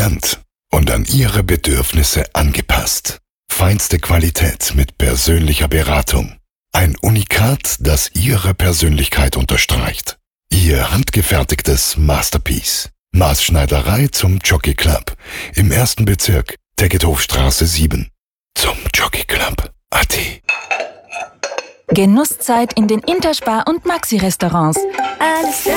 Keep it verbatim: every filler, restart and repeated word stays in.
elegant und an Ihre Bedürfnisse angepasst. Feinste Qualität mit persönlicher Beratung. Ein Unikat, das Ihre Persönlichkeit unterstreicht. Ihr handgefertigtes Masterpiece. Maßschneiderei zum Jockey Club im ersten Bezirk, Teckethofstraße sieben. Zum Jockey Club. Ade. Genusszeit in den Interspar- und Maxi-Restaurants. Alles